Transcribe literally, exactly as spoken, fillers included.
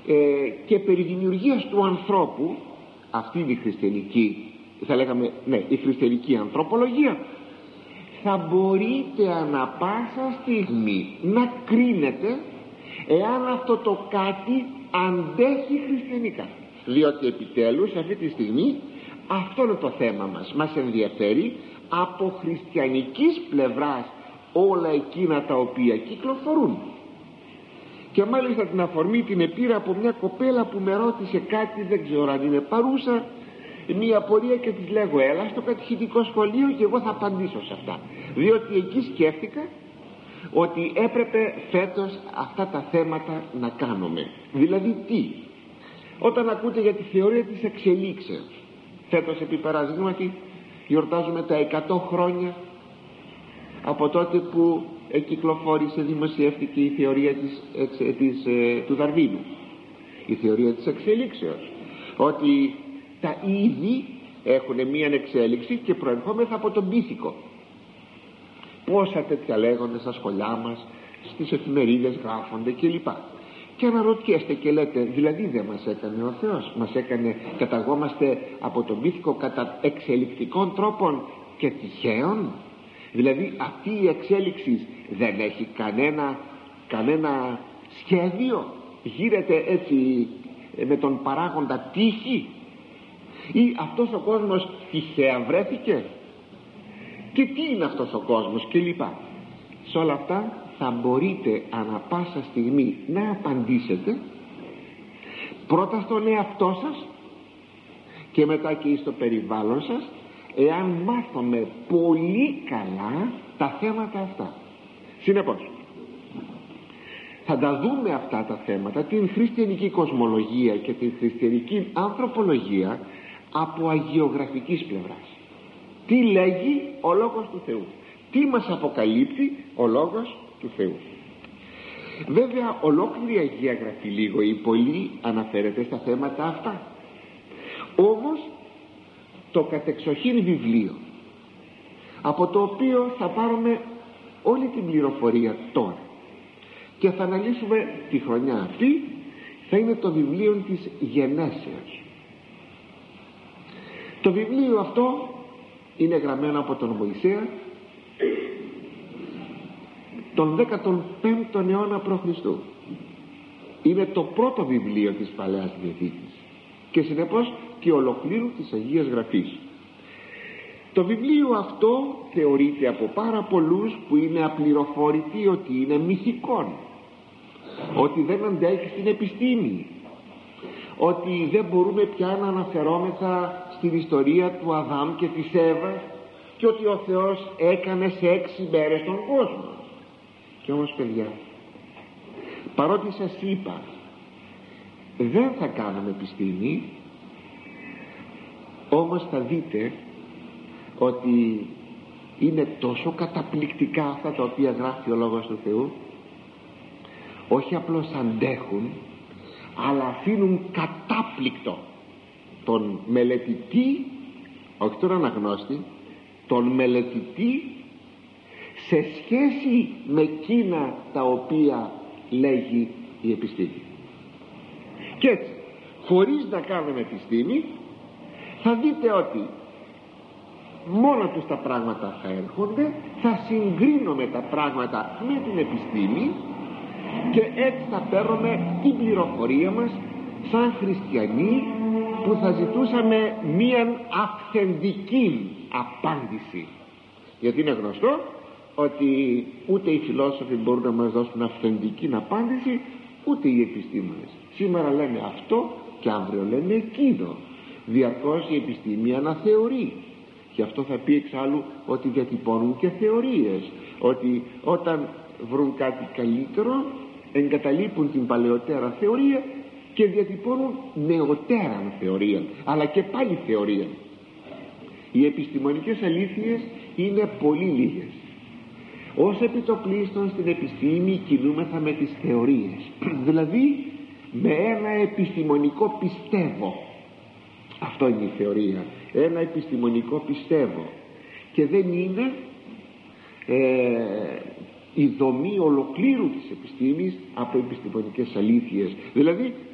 ε, και περί δημιουργίας του ανθρώπου. Αυτή είναι η χριστιανική, θα λέγαμε, ναι, η χριστιανική ανθρωπολογία. Θα μπορείτε ανα πάσα στιγμή να κρίνετε εάν αυτό το κάτι αντέχει χριστιανικά, διότι επιτέλους αυτή τη στιγμή αυτό είναι το θέμα μας. Μας ενδιαφέρει από χριστιανικής πλευράς όλα εκείνα τα οποία κυκλοφορούν. Και μάλιστα την αφορμή την επήρα από μια κοπέλα που με ρώτησε κάτι, δεν ξέρω αν είναι παρούσα, μια απορία, και της λέγω έλα στο κατηχητικό σχολείο και εγώ θα απαντήσω σε αυτά, διότι εκεί σκέφτηκα ότι έπρεπε φέτος αυτά τα θέματα να κάνουμε. Δηλαδή τι? Όταν ακούτε για τη θεωρία της εξελίξεως, φέτος επί παραδείγματι γιορτάζουμε τα εκατό χρόνια από τότε που κυκλοφόρησε, δημοσιεύτηκε η θεωρία της, εξ, της, ε, του Δαρβίνου, η θεωρία της εξελίξεως, ότι τα είδη έχουν μία εξέλιξη και προερχόμεθα από τον πίθηκο. Πόσα τέτοια λέγονται στα σχολιά μας, στις εφημερίδες γράφονται κλπ. Και αναρωτιέστε και λέτε, δηλαδή δεν μας έκανε ο Θεός? Μας έκανε, καταγόμαστε από τον πίθηκο κατά εξελικτικών τρόπων και τυχαίων? Δηλαδή αυτή η εξέλιξη δεν έχει κανένα, κανένα σχέδιο? Γίνεται έτσι με τον παράγοντα τύχη? Ή αυτός ο κόσμος τυχαία βρέθηκε? Και τι είναι αυτός ο κόσμος και λοιπά? Σε όλα αυτά θα μπορείτε ανα πάσα στιγμή να απαντήσετε, πρώτα στον εαυτό σας και μετά και στο περιβάλλον σας, εάν μάθουμε πολύ καλά τα θέματα αυτά. Συνεπώς θα τα δούμε αυτά τα θέματα, την χριστιανική κοσμολογία και την χριστιανική ανθρωπολογία, από αγιογραφικής πλευράς. Τι λέγει ο Λόγος του Θεού, τι μας αποκαλύπτει ο Λόγος του Θεού. Βέβαια ολόκληρη η Αγία Γραφή λίγο ή πολύ αναφέρεται στα θέματα αυτά, όμως το κατεξοχήν βιβλίο από το οποίο θα πάρουμε όλη την πληροφορία τώρα και θα αναλύσουμε τη χρονιά αυτή, θα είναι το βιβλίο της Γενέσεως. Το βιβλίο αυτό είναι γραμμένο από τον Μωυσέα τον δέκατον πέμπτον αιώνα π.Χ. Είναι το πρώτο βιβλίο της Παλαιάς Διαθήκης και συνεπώς και ολοκλήρου της Αγίας Γραφής. Το βιβλίο αυτό θεωρείται από πάρα πολλούς που είναι απληροφορητοί ότι είναι μυθικόν, ότι δεν αντέχει στην επιστήμη, ότι δεν μπορούμε πια να αναφερόμεθα στην ιστορία του Αδάμ και της Εύας και ότι ο Θεός έκανε σε έξι μέρες τον κόσμο. Και όμως παιδιά, παρότι σας είπα δεν θα κάνουμε επιστήμη, όμως θα δείτε ότι είναι τόσο καταπληκτικά αυτά τα οποία γράφει ο Λόγος του Θεού, όχι απλώς αντέχουν, αλλά αφήνουν κατάπληκτο τον μελετητή, όχι τον αναγνώστη, τον μελετητή σε σχέση με εκείνα τα οποία λέγει η επιστήμη. Και έτσι, χωρίς να κάνουμε επιστήμη, θα δείτε ότι μόνο τους τα πράγματα θα έρχονται, θα συγκρίνουμε τα πράγματα με την επιστήμη και έτσι θα παίρνουμε την πληροφορία μας σαν χριστιανοί που θα ζητούσαμε μίαν αυθεντική απάντηση. Γιατί είναι γνωστό ότι ούτε οι φιλόσοφοι μπορούν να μας δώσουν αυθεντική απάντηση, ούτε οι επιστήμονες. Σήμερα λένε αυτό και αύριο λένε εκείνο. Διαρκώς η επιστήμη αναθεωρεί. Και αυτό θα πει εξάλλου ότι διατυπώνουν και θεωρίες, ότι όταν βρουν κάτι καλύτερο εγκαταλείπουν την παλαιότερα θεωρία και διατυπώνουν νεωτέραν θεωρία, αλλά και πάλι θεωρία. Οι επιστημονικές αλήθειες είναι πολύ λίγες. Ως επιτοπλίστων στην επιστήμη κινούμεθα με τις θεωρίες, δηλαδή με ένα επιστημονικό πιστεύω. Αυτό είναι η θεωρία, ένα επιστημονικό πιστεύω, και δεν είναι ε, η δομή ολοκλήρου της επιστήμης από επιστημονικές αλήθειες. Δηλαδή